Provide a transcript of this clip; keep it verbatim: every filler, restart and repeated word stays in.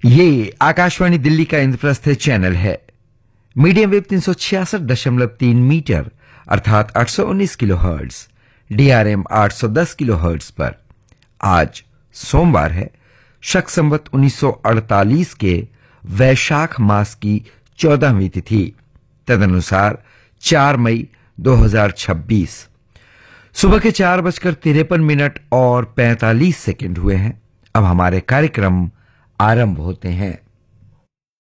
ये आकाशवाणी दिल्ली का इंद्रप्रस्थ चैनल है। मीडियम वेव तीन सौ छियासठ दशमलव तीन मीटर अर्थात आठ सौ उन्नीस किलो हर्ट्ज, डीआरएम आठ सौ दस किलो हर्ट्ज पर आज सोमवार है, शक संवत उन्नीस सौ अड़तालीस के वैशाख मास की चौदहवीं तिथि, तदनुसार चार मई दो हजार छब्बीस। सुबह के चार बजकर तिरपन मिनट और पैंतालीस सेकंड हुए हैं। अब हमारे कार्यक्रम आरंभ होते हैं।